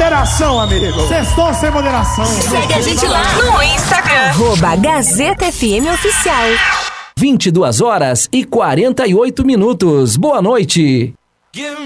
moderação, amigo. Sextou sem moderação. Segue a gente lá no Instagram. Gazeta FM Oficial. 22h48. Boa noite.